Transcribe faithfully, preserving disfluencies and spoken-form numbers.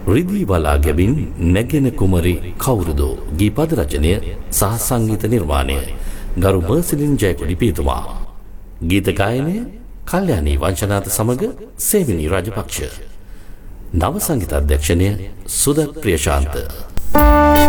රිදී වලා ගැබින් නැගෙන කුමරි කවුරුදෝ ගීපද රචනය සහ සංගීත නිර්මාණය ගරු මර්සිලින් ජයකොඩි පියතුමා. ගීත ගායනය කල්යාණී වංශනාත සමග සේවිනී රාජපක්ෂ. නව සංගීත අධ්‍යක්ෂණය සුදත් ප්‍රියශාන්ත.